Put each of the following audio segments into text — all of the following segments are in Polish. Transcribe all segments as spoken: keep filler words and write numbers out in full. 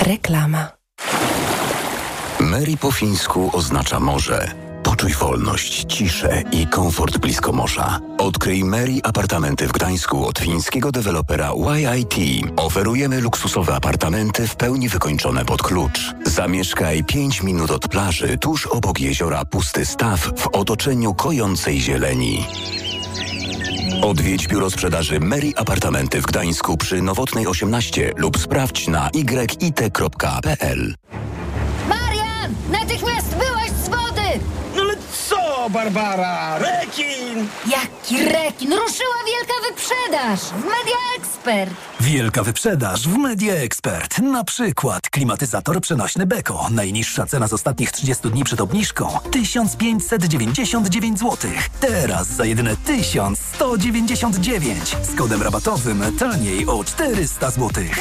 Reklama. Mary po fińsku oznacza morze. Poczuj wolność, ciszę i komfort blisko morza. Odkryj Mary apartamenty w Gdańsku od fińskiego dewelopera Y I T. Oferujemy luksusowe apartamenty w pełni wykończone pod klucz. Zamieszkaj pięć minut od plaży, tuż obok jeziora Pusty Staw w otoczeniu kojącej zieleni. Odwiedź biuro sprzedaży Mary Apartamenty w Gdańsku przy Nowotnej osiemnaście lub sprawdź na y i t kropka p l. Marian! Natychmiast wyłaź z wody! No ale co, Barbara? Rekin! Jaki rekin? Ruszyła wielka wyprzedaż w Media Expert. Wielka wyprzedaż w Media Expert. Na przykład klimatyzator przenośny Beko. Najniższa cena z ostatnich trzydziestu dni przed obniżką tysiąc pięćset dziewięćdziesiąt dziewięć złotych. Teraz za jedyne tysiąc sto dziewięćdziesiąt dziewięć. Z kodem rabatowym taniej o czterysta złotych.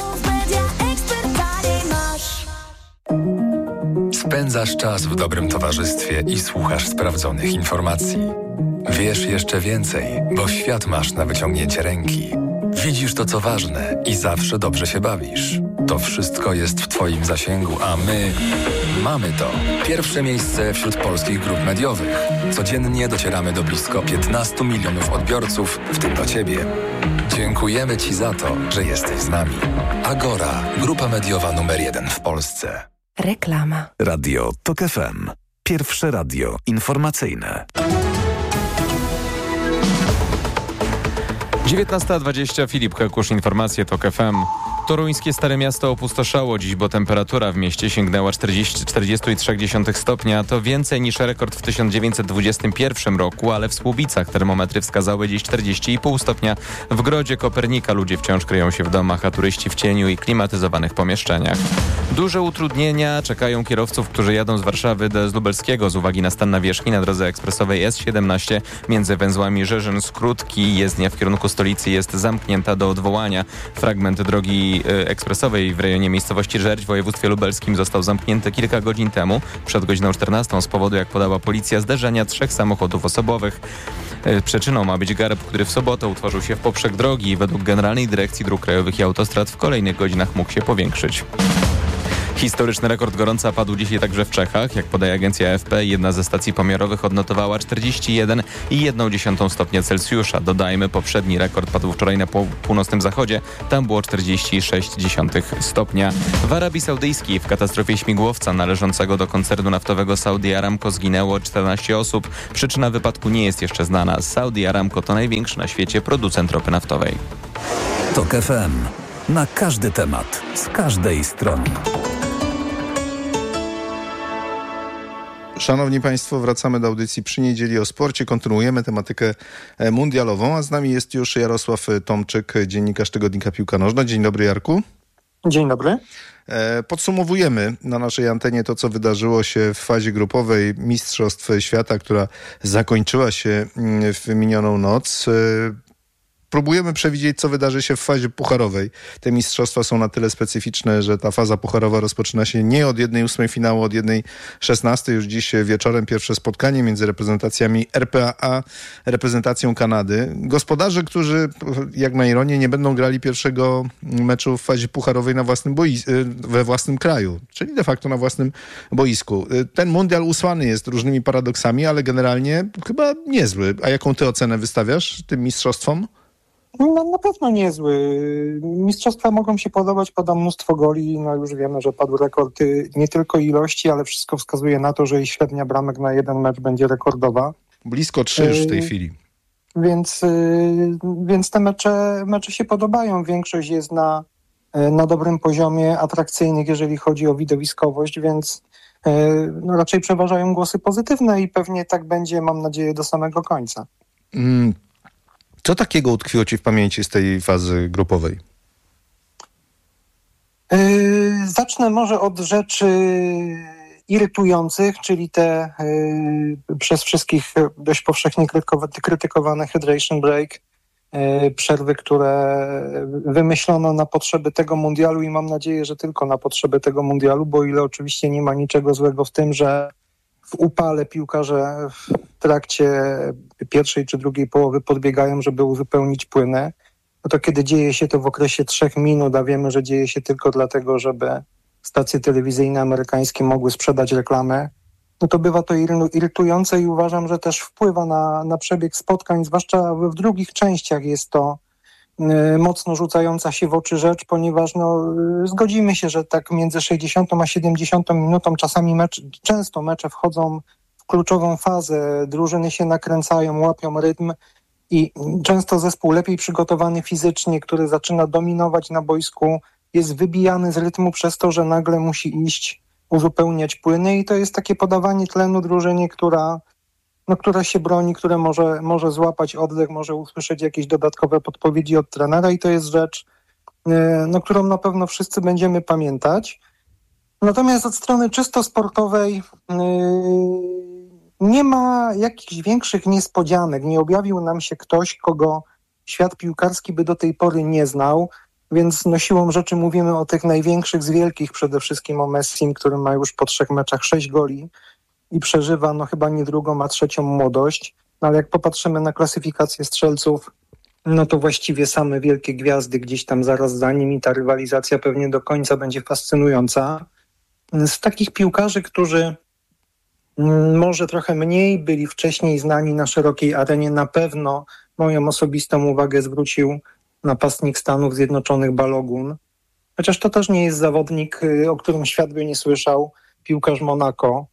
Spędzasz czas w dobrym towarzystwie i słuchasz sprawdzonych informacji. Wiesz jeszcze więcej, bo świat masz na wyciągnięcie ręki. Widzisz to, co ważne i zawsze dobrze się bawisz. To wszystko jest w Twoim zasięgu, a my mamy to. Pierwsze miejsce wśród polskich grup mediowych. Codziennie docieramy do blisko piętnastu milionów odbiorców, w tym do Ciebie. Dziękujemy Ci za to, że jesteś z nami. Agora, grupa mediowa numer jeden w Polsce. Reklama. Radio TOK F M. Pierwsze radio informacyjne. dziewiętnasta dwadzieścia, Filip Kakusz, informacje TOK F M. Toruńskie Stare Miasto opustoszało dziś, bo temperatura w mieście sięgnęła czterdzieści przecinek trzy stopnia. To więcej niż rekord w tysiąc dziewięćset dwudziestym pierwszym roku, ale w Słubicach termometry wskazały dziś czterdzieści przecinek pięć stopnia. W Grodzie Kopernika ludzie wciąż kryją się w domach, a turyści w cieniu i klimatyzowanych pomieszczeniach. Duże utrudnienia czekają kierowców, którzy jadą z Warszawy do z Lubelskiego z uwagi na stan nawierzchni na drodze ekspresowej S siedemnaście między węzłami Rzeszyn-Skrótki. Jezdnia w kierunku stolicy jest zamknięta do odwołania. Fragment drogi ekspresowej w rejonie miejscowości Żerć w województwie lubelskim został zamknięty kilka godzin temu, przed godziną czternastą, z powodu, jak podała policja, zderzenia trzech samochodów osobowych. Przyczyną ma być garb, który w sobotę utworzył się w poprzek drogi i według Generalnej Dyrekcji Dróg Krajowych i Autostrad w kolejnych godzinach mógł się powiększyć. Historyczny rekord gorąca padł dzisiaj także w Czechach. Jak podaje agencja A F P, jedna ze stacji pomiarowych odnotowała czterdzieści jeden przecinek jeden stopnia Celsjusza. Dodajmy, poprzedni rekord padł wczoraj na północnym zachodzie. Tam było czterdzieści sześć przecinek stopnia. W Arabii Saudyjskiej w katastrofie śmigłowca należącego do koncernu naftowego Saudi Aramco zginęło czternaście osób. Przyczyna wypadku nie jest jeszcze znana. Saudi Aramco to największy na świecie producent ropy naftowej. TOK F M. Na każdy temat, z każdej strony. Szanowni Państwo, wracamy do audycji Przy Niedzieli o sporcie. Kontynuujemy tematykę mundialową, a z nami jest już Jarosław Tomczyk, dziennikarz tygodnika Piłka Nożna. Dzień dobry, Jarku. Dzień dobry. Podsumowujemy na naszej antenie to, co wydarzyło się w fazie grupowej Mistrzostw Świata, która zakończyła się w minioną noc. Próbujemy przewidzieć, co wydarzy się w fazie pucharowej. Te mistrzostwa są na tyle specyficzne, że ta faza pucharowa rozpoczyna się nie od jednej ósmej finału, od jednej szesnastej. Już dziś wieczorem pierwsze spotkanie między reprezentacjami R P A a reprezentacją Kanady. Gospodarze, którzy, jak na ironię, nie będą grali pierwszego meczu w fazie pucharowej na własnym boi- we własnym kraju, czyli de facto na własnym boisku. Ten mundial usłany jest różnymi paradoksami, ale generalnie chyba niezły. A jaką ty ocenę wystawiasz tym mistrzostwom? No, na pewno niezły. Mistrzostwa mogą się podobać, pada mnóstwo goli. No już wiemy, że padł rekord nie tylko ilości, ale wszystko wskazuje na to, że i średnia bramek na jeden mecz będzie rekordowa. Blisko trzy już w tej chwili. Więc, więc te mecze, mecze się podobają. Większość jest na, na dobrym poziomie, atrakcyjnych, jeżeli chodzi o widowiskowość, więc no, raczej przeważają głosy pozytywne i pewnie tak będzie, mam nadzieję, do samego końca. Mm. Co takiego utkwiło ci w pamięci z tej fazy grupowej? Yy, zacznę może od rzeczy irytujących, czyli te yy, przez wszystkich dość powszechnie krytykowane hydration break, yy, przerwy, które wymyślono na potrzeby tego mundialu i mam nadzieję, że tylko na potrzeby tego mundialu, bo o ile oczywiście nie ma niczego złego w tym, że w upale piłkarze w trakcie pierwszej czy drugiej połowy podbiegają, żeby uzupełnić płyny, no to kiedy dzieje się to w okresie trzech minut, a wiemy, że dzieje się tylko dlatego, żeby stacje telewizyjne amerykańskie mogły sprzedać reklamę, no to bywa to irytujące i uważam, że też wpływa na, na przebieg spotkań, zwłaszcza w drugich częściach jest to y, mocno rzucająca się w oczy rzecz, ponieważ no, y, zgodzimy się, że tak między sześćdziesiątą a siedemdziesiątą minutą czasami mecz, często mecze wchodzą w kluczową fazę, drużyny się nakręcają, łapią rytm i często zespół lepiej przygotowany fizycznie, który zaczyna dominować na boisku, jest wybijany z rytmu przez to, że nagle musi iść uzupełniać płyny i to jest takie podawanie tlenu drużynie, która, no, która się broni, która może, może złapać oddech, może usłyszeć jakieś dodatkowe podpowiedzi od trenera i to jest rzecz, no, którą na pewno wszyscy będziemy pamiętać. Natomiast od strony czysto sportowej yy, nie ma jakichś większych niespodzianek. Nie objawił nam się ktoś, kogo świat piłkarski by do tej pory nie znał. Więc no siłą rzeczy mówimy o tych największych z wielkich, przede wszystkim o Messim, który ma już po trzech meczach sześć goli i przeżywa no chyba nie drugą, a trzecią młodość. No ale jak popatrzymy na klasyfikację strzelców, no to właściwie same wielkie gwiazdy gdzieś tam zaraz za nim i ta rywalizacja pewnie do końca będzie fascynująca. Z takich piłkarzy, którzy może trochę mniej byli wcześniej znani na szerokiej arenie, na pewno moją osobistą uwagę zwrócił napastnik Stanów Zjednoczonych Balogun. Chociaż to też nie jest zawodnik, o którym świat by nie słyszał, piłkarz Monako.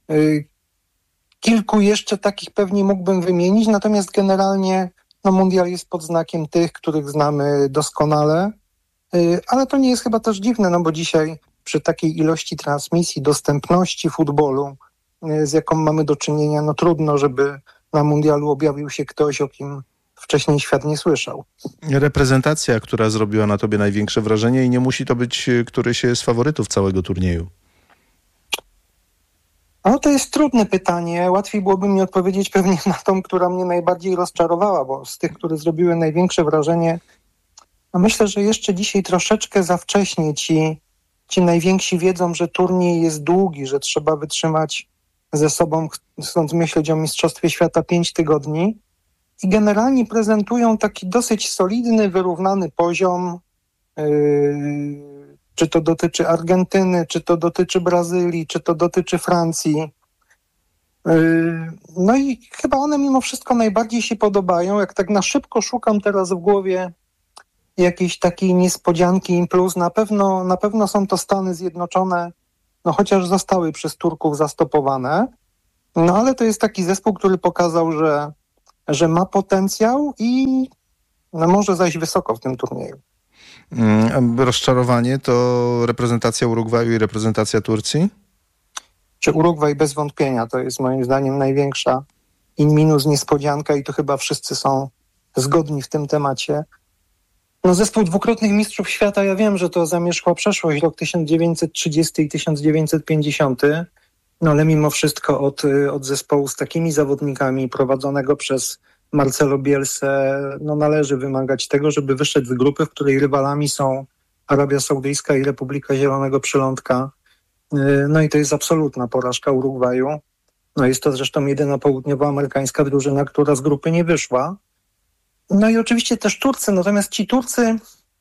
Kilku jeszcze takich pewnie mógłbym wymienić, natomiast generalnie no, mundial jest pod znakiem tych, których znamy doskonale. Ale to nie jest chyba też dziwne, no bo dzisiaj przy takiej ilości transmisji, dostępności futbolu, z jaką mamy do czynienia, no trudno, żeby na mundialu objawił się ktoś, o kim wcześniej świat nie słyszał. Reprezentacja, która zrobiła na tobie największe wrażenie i nie musi to być któryś z faworytów całego turnieju. No to jest trudne pytanie. Łatwiej byłoby mi odpowiedzieć pewnie na tą, która mnie najbardziej rozczarowała, bo z tych, które zrobiły największe wrażenie, no myślę, że jeszcze dzisiaj troszeczkę za wcześnie ci, ci najwięksi wiedzą, że turniej jest długi, że trzeba wytrzymać ze sobą, chcąc myśleć o Mistrzostwie Świata, pięć tygodni. I generalnie prezentują taki dosyć solidny, wyrównany poziom. Yy, czy to dotyczy Argentyny, czy to dotyczy Brazylii, czy to dotyczy Francji. Yy, no i chyba one mimo wszystko najbardziej się podobają. Jak tak na szybko szukam teraz w głowie jakiejś takiej niespodzianki, plus na pewno, na pewno są to Stany Zjednoczone, no chociaż zostały przez Turków zastopowane. No ale to jest taki zespół, który pokazał, że że ma potencjał i no, może zajść wysoko w tym turnieju. Mm, rozczarowanie to reprezentacja Urugwaju i reprezentacja Turcji? Czy Urugwaj bez wątpienia to jest moim zdaniem największa in minus niespodzianka i to chyba wszyscy są zgodni w tym temacie. No zespół dwukrotnych mistrzów świata, ja wiem, że to zamierzchła przeszłość, rok tysiąc dziewięćset trzydziesty i tysiąc dziewięćset pięćdziesiąty. No ale mimo wszystko od, od zespołu z takimi zawodnikami prowadzonego przez Marcelo Bielsę no należy wymagać tego, żeby wyszedł z grupy, w której rywalami są Arabia Saudyjska i Republika Zielonego Przylądka. No i to jest absolutna porażka Urugwaju. No jest to zresztą jedyna południowoamerykańska drużyna, która z grupy nie wyszła. No i oczywiście też Turcy, natomiast ci Turcy,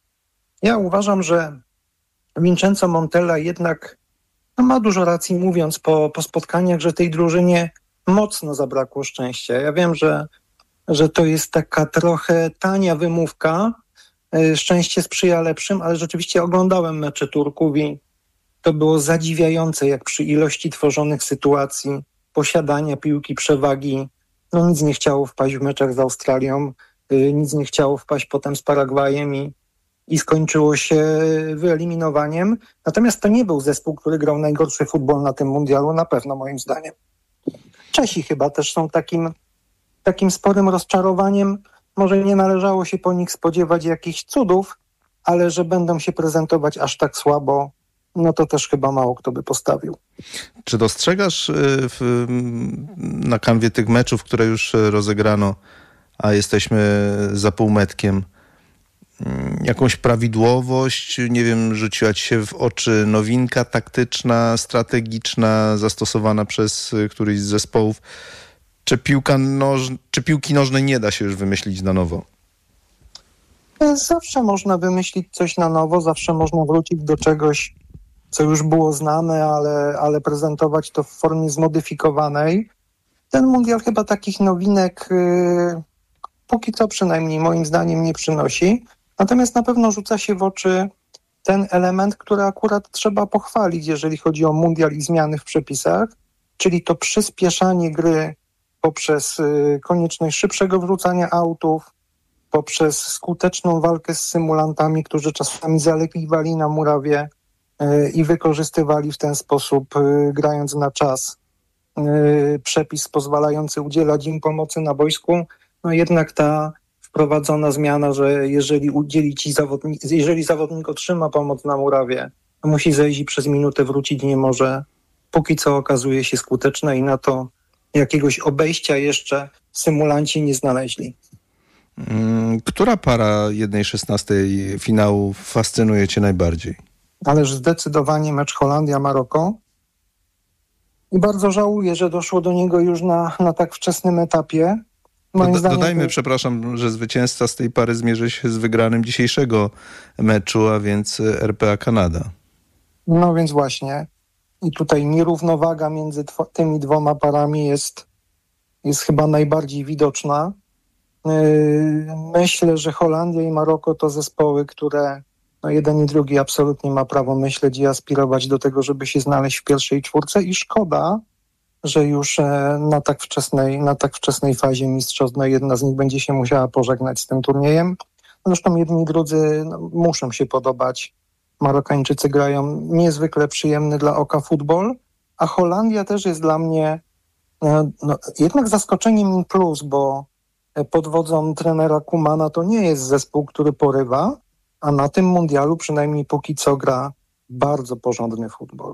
ja uważam, że Vincenzo Montella jednak no ma dużo racji, mówiąc po, po spotkaniach, że tej drużynie mocno zabrakło szczęścia. Ja wiem, że, że to jest taka trochę tania wymówka, szczęście sprzyja lepszym, ale rzeczywiście oglądałem mecze Turków i to było zadziwiające, jak przy ilości tworzonych sytuacji, posiadania piłki, przewagi, no nic nie chciało wpaść w meczach z Australią, nic nie chciało wpaść potem z Paragwajem i i skończyło się wyeliminowaniem. Natomiast to nie był zespół, który grał najgorszy futbol na tym mundialu, na pewno moim zdaniem. Czesi chyba też są takim, takim sporym rozczarowaniem. Może nie należało się po nich spodziewać jakichś cudów, ale że będą się prezentować aż tak słabo, no to też chyba mało kto by postawił. Czy dostrzegasz w, na kanwie tych meczów, które już rozegrano, a jesteśmy za półmetkiem, jakąś prawidłowość, nie wiem, rzuciła ci się w oczy nowinka taktyczna, strategiczna, zastosowana przez któryś z zespołów? Czy, piłka noż... czy piłki nożnej nie da się już wymyślić na nowo? Zawsze można wymyślić coś na nowo, zawsze można wrócić do czegoś, co już było znane, ale, ale prezentować to w formie zmodyfikowanej. Ten mundial chyba takich nowinek yy, póki co przynajmniej moim zdaniem nie przynosi. Natomiast na pewno rzuca się w oczy ten element, który akurat trzeba pochwalić, jeżeli chodzi o mundial i zmiany w przepisach, czyli to przyspieszanie gry poprzez yy, konieczność szybszego wrzucania autów, poprzez skuteczną walkę z symulantami, którzy czasami zalegiwali na murawie yy, i wykorzystywali w ten sposób, yy, grając na czas, yy, przepis pozwalający udzielać im pomocy na boisku. No jednak ta wprowadzona zmiana, że jeżeli udzieli ci zawodnik, jeżeli zawodnik otrzyma pomoc na murawie, to musi zejść i przez minutę wrócić nie może, póki co okazuje się skuteczna i na to jakiegoś obejścia jeszcze symulanci nie znaleźli. Która para jednej szesnastej finału fascynuje cię najbardziej? Ależ zdecydowanie mecz Holandia-Maroko. I bardzo żałuję, że doszło do niego już na, na tak wczesnym etapie. Moim Doda- zdaniem dodajmy, to... przepraszam, że zwycięzca z tej pary zmierzy się z wygranym dzisiejszego meczu, a więc R P A Kanada. No więc właśnie. I tutaj nierównowaga między tw- tymi dwoma parami jest, jest chyba najbardziej widoczna. Yy, myślę, że Holandia i Maroko to zespoły, które no jeden i drugi absolutnie ma prawo myśleć i aspirować do tego, żeby się znaleźć w pierwszej czwórce i szkoda, że już na tak wczesnej, na tak wczesnej fazie mistrzostw no jedna z nich będzie się musiała pożegnać z tym turniejem. Zresztą jedni i drudzy no, muszą się podobać. Marokańczycy grają niezwykle przyjemny dla oka futbol, a Holandia też jest dla mnie no, jednak zaskoczeniem plus, bo pod wodzą trenera Kumana to nie jest zespół, który porywa, a na tym mundialu przynajmniej póki co gra bardzo porządny futbol.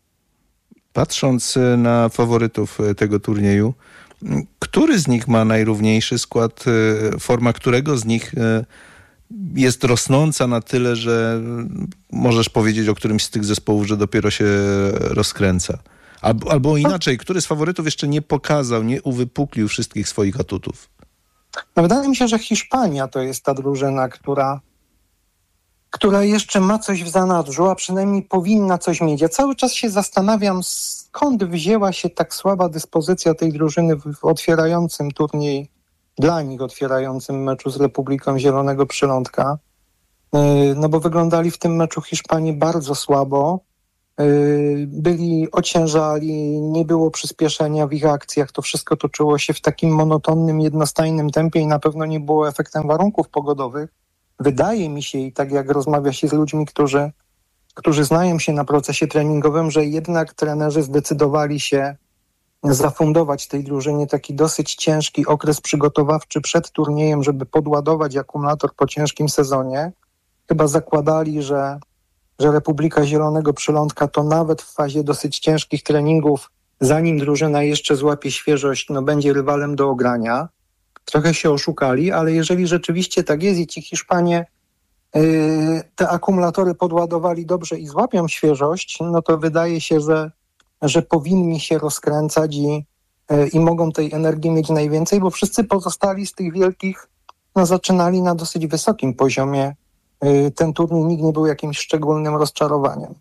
Patrząc na faworytów tego turnieju, który z nich ma najrówniejszy skład, forma którego z nich jest rosnąca na tyle, że możesz powiedzieć o którymś z tych zespołów, że dopiero się rozkręca? Albo, albo inaczej, który z faworytów jeszcze nie pokazał, nie uwypuklił wszystkich swoich atutów? No wydaje mi się, że Hiszpania to jest ta drużyna, która która jeszcze ma coś w zanadrzu, a przynajmniej powinna coś mieć. Ja cały czas się zastanawiam, skąd wzięła się tak słaba dyspozycja tej drużyny w, w otwierającym turniej, dla nich otwierającym meczu z Republiką Zielonego Przylądka. Yy, no bo wyglądali w tym meczu Hiszpanii bardzo słabo. Yy, byli ociężali, nie było przyspieszenia w ich akcjach. To wszystko toczyło się w takim monotonnym, jednostajnym tempie i na pewno nie było efektem warunków pogodowych. Wydaje mi się, i tak jak rozmawia się z ludźmi, którzy, którzy znają się na procesie treningowym, że jednak trenerzy zdecydowali się zafundować tej drużynie taki dosyć ciężki okres przygotowawczy przed turniejem, żeby podładować akumulator po ciężkim sezonie. Chyba zakładali, że, że Republika Zielonego Przylądka to nawet w fazie dosyć ciężkich treningów, zanim drużyna jeszcze złapie świeżość, no będzie rywalem do ogrania. Trochę się oszukali, ale jeżeli rzeczywiście tak jest i ci Hiszpanie yy, te akumulatory podładowali dobrze i złapią świeżość, no to wydaje się, że, że powinni się rozkręcać i, yy, i mogą tej energii mieć najwięcej, bo wszyscy pozostali z tych wielkich no, zaczynali na dosyć wysokim poziomie. Yy, ten turniej nikt nie był jakimś szczególnym rozczarowaniem.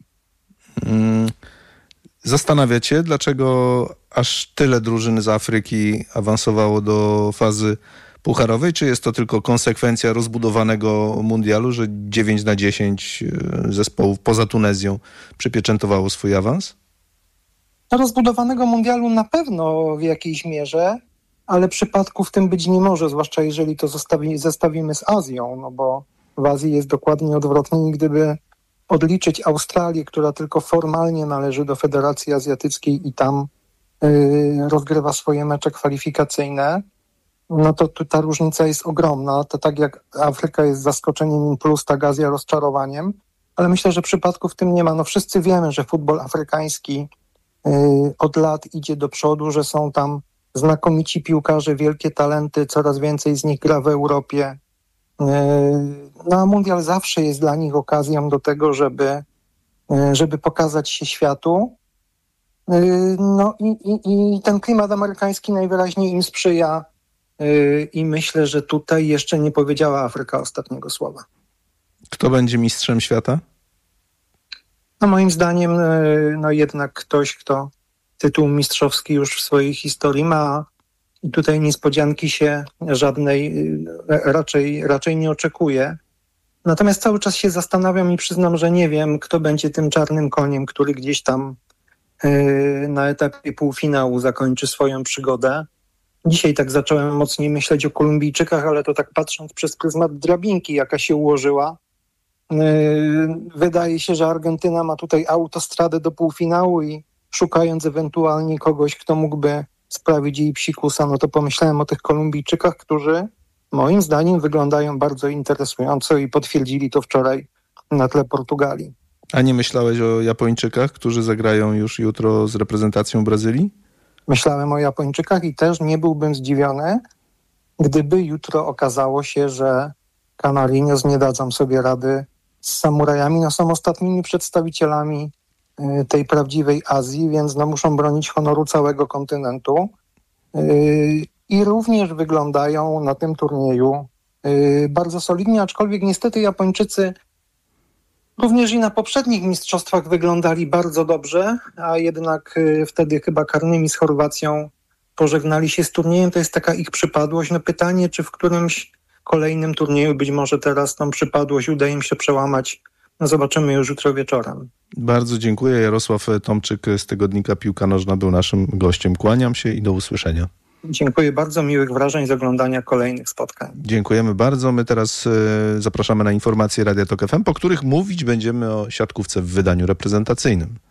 Hmm. Zastanawia cię, dlaczego aż tyle drużyn z Afryki awansowało do fazy pucharowej? Czy jest to tylko konsekwencja rozbudowanego mundialu, że dziewięć na dziesięć zespołów poza Tunezją przypieczętowało swój awans? Rozbudowanego mundialu na pewno w jakiejś mierze, ale przypadku w tym być nie może, zwłaszcza jeżeli to zostawi, zestawimy z Azją, no bo w Azji jest dokładnie odwrotnie i gdyby odliczyć Australię, która tylko formalnie należy do Federacji Azjatyckiej i tam yy, rozgrywa swoje mecze kwalifikacyjne, no to, to ta różnica jest ogromna. To tak jak Afryka jest zaskoczeniem plus, tak Azja rozczarowaniem, ale myślę, że przypadków w tym nie ma. No wszyscy wiemy, że futbol afrykański yy, od lat idzie do przodu, że są tam znakomici piłkarze, wielkie talenty, coraz więcej z nich gra w Europie. No a mundial zawsze jest dla nich okazją do tego, żeby, żeby pokazać się światu. No i, i, i ten klimat amerykański najwyraźniej im sprzyja i myślę, że tutaj jeszcze nie powiedziała Afryka ostatniego słowa. Kto będzie mistrzem świata? No moim zdaniem no jednak ktoś, kto tytuł mistrzowski już w swojej historii ma i tutaj niespodzianki się żadnej raczej, raczej nie oczekuje. Natomiast cały czas się zastanawiam i przyznam, że nie wiem, kto będzie tym czarnym koniem, który gdzieś tam yy, na etapie półfinału zakończy swoją przygodę. Dzisiaj tak zacząłem mocniej myśleć o Kolumbijczykach, ale to tak patrząc przez pryzmat drabinki, jaka się ułożyła. Yy, wydaje się, że Argentyna ma tutaj autostradę do półfinału i szukając ewentualnie kogoś, kto mógłby sprawić jej psikusa, no to pomyślałem o tych Kolumbijczykach, którzy moim zdaniem wyglądają bardzo interesująco i potwierdzili to wczoraj na tle Portugalii. A nie myślałeś o Japończykach, którzy zagrają już jutro z reprezentacją Brazylii? Myślałem o Japończykach i też nie byłbym zdziwiony, gdyby jutro okazało się, że Canarinos nie dadzą sobie rady z samurajami. No są ostatnimi przedstawicielami tej prawdziwej Azji, więc no muszą bronić honoru całego kontynentu. I również wyglądają na tym turnieju bardzo solidnie, aczkolwiek niestety Japończycy również i na poprzednich mistrzostwach wyglądali bardzo dobrze, a jednak wtedy chyba karnymi z Chorwacją pożegnali się z turniejem. To jest taka ich przypadłość. No pytanie, czy w którymś kolejnym turnieju być może teraz tą przypadłość uda im się przełamać. No zobaczymy już jutro wieczorem. Bardzo dziękuję. Jarosław Tomczyk z tygodnika Piłka Nożna był naszym gościem. Kłaniam się i do usłyszenia. Dziękuję bardzo, miłych wrażeń z oglądania kolejnych spotkań. Dziękujemy bardzo. My teraz y, zapraszamy na informacje Radia Tok F M, po których mówić będziemy o siatkówce w wydaniu reprezentacyjnym.